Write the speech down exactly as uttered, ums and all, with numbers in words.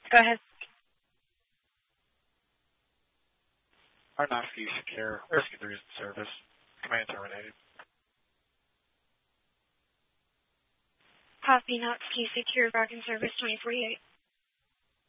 Go ahead. Are not fee secure. Rescue three is in service. Command terminated. Copy, not fee secure, back in service twenty forty-eight.